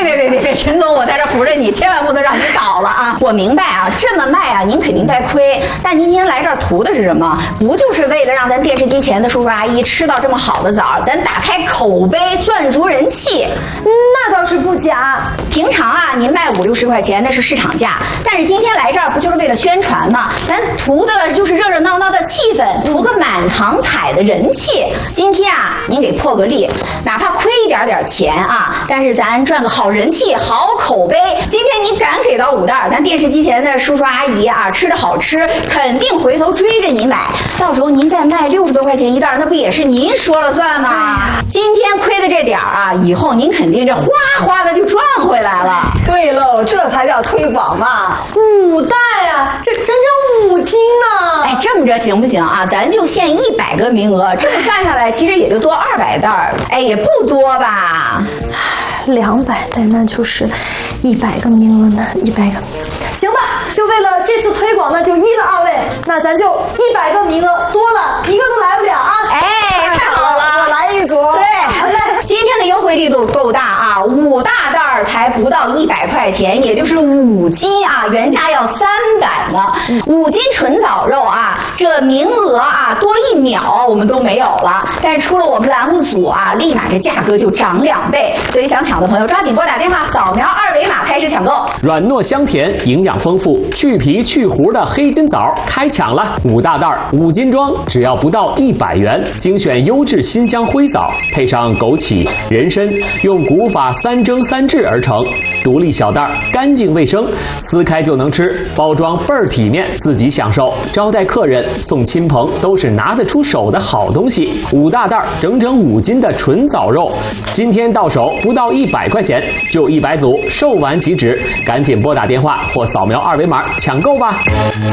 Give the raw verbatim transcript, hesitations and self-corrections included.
别别别别，陈总，我在这扶着你，千万不能让你倒了啊！我明白啊，这么卖啊，您肯定该亏。但您今天来这儿图的是什么？不就是为了让咱电视机前的叔叔阿姨吃到这么好的枣，咱打开口碑，赚足人气？ 那倒是不假。 平常啊，您卖五六十块钱那是市场价，但是今天来这儿不就是为了宣传吗？咱图的就是热热闹闹的气氛，图个满堂彩的人气。今天啊，您给破个例，哪怕亏一点点钱啊，但是咱赚个好人气、好口碑。今天你敢给到五袋，咱电视机前的叔叔阿姨啊，吃的好吃，肯定回头追着你买。到时候您再卖六十多块钱一袋，那不也是您说了算吗？今天亏的这点儿啊，以后您肯定这哗哗的就赚回来了。 对喽，这才叫推广嘛！五袋啊，这整整五斤呢！ 哎，这么着行不行啊？咱就限一百个名额，这么算下来，其实也就多二百袋儿，哎，也不多吧？ 两百袋那就是一百个名额呢，一百个名额。行吧，就为了这次推广呢，就依了二位，那咱就一百个名额多了，一个都来不了啊！ 哎，太好了， 我来一组。 对，好嘞，今天的优惠力度够大啊，五大袋儿才不到一百块钱，也就是五斤啊，原价要三百呢。五斤纯枣肉啊，这名额啊多一秒我们都没有了，但是出了我们栏目组啊，立马这价格就涨两倍，所以想抢的朋友抓紧拨打电话扫描二维码开始抢购。 软糯香甜，营养丰富，去皮去核的黑金枣开抢了，五大袋五斤装，只要不到一百元，精选优质新疆灰枣，配上枸杞、人参，用古法三蒸三制而成，独立小袋，干净卫生，撕开就能吃，包装倍儿体面，自己享受，招待客人、送亲朋都是拿得出手的好东西。五大袋整整五斤的纯枣肉，今天到手不到一百块钱，就一百组，售完即止，赶紧拨打电话或扫描二维码抢购吧。